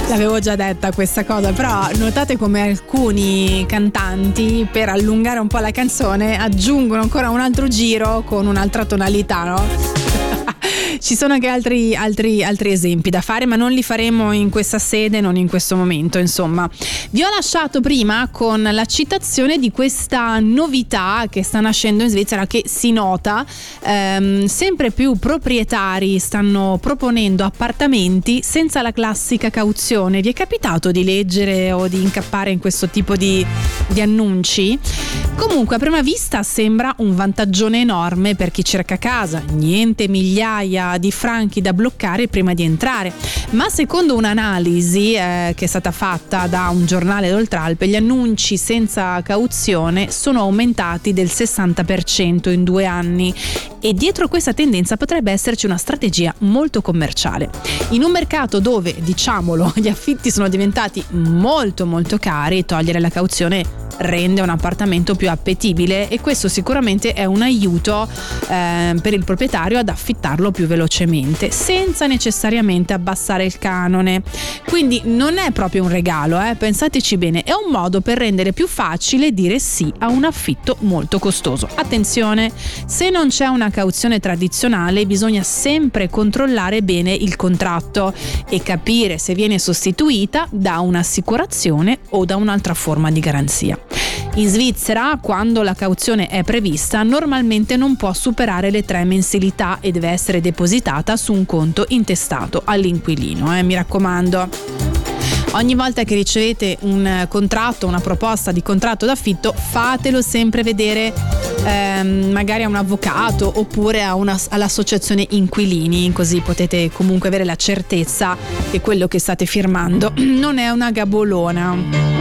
L'avevo già detta questa cosa, però notate come alcuni cantanti, per allungare un po' la canzone, aggiungono ancora un altro giro con un'altra tonalità, no? Ci sono anche altri esempi da fare, ma non li faremo in questa sede, non in questo momento, insomma. Vi ho lasciato prima con la citazione di questa novità che sta nascendo in Svizzera, che si nota, sempre più proprietari stanno proponendo appartamenti senza la classica cauzione. Vi è capitato di leggere o di incappare in questo tipo di annunci? Comunque, a prima vista sembra un vantaggione enorme per chi cerca casa, niente migliaia di franchi da bloccare prima di entrare, ma secondo un'analisi che è stata fatta da un giornale d'Oltralpe, gli annunci senza cauzione sono aumentati del 60% in 2 anni, e dietro questa tendenza potrebbe esserci una strategia molto commerciale. In un mercato dove, diciamolo, gli affitti sono diventati molto molto cari, togliere la cauzione rende un appartamento più appetibile, e questo sicuramente è un aiuto per il proprietario ad affittarlo più velocemente senza necessariamente abbassare il canone. Quindi non è proprio un regalo, pensateci bene, è un modo per rendere più facile dire sì a un affitto molto costoso. Attenzione, se non c'è una cauzione tradizionale bisogna sempre controllare bene il contratto e capire se viene sostituita da un'assicurazione o da un'altra forma di garanzia. In Svizzera, quando la cauzione è prevista, normalmente non può superare le 3 mensilità e deve essere depositata su un conto intestato all'inquilino, mi raccomando. Ogni volta che ricevete un contratto, una proposta di contratto d'affitto, fatelo sempre vedere magari a un avvocato oppure all'associazione inquilini, così potete comunque avere la certezza che quello che state firmando non è una gabolona.